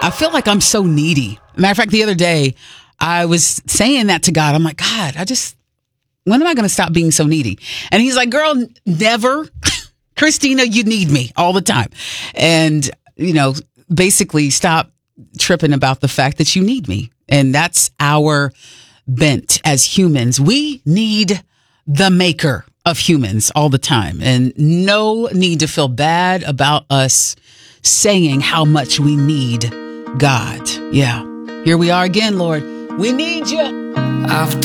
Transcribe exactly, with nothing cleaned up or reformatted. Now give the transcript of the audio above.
I feel like I'm so needy. Matter of fact, the other day, I was saying that to God. I'm like, God, I just, when am I going to stop being so needy? And he's like, girl, never. Christina, you need me all the time. And, you know, basically stop tripping about the fact that you need me. And that's our bent as humans. We need the maker of humans all the time. And no need to feel bad about us saying how much we need God. Yeah. Here we are again, Lord. We need you. I've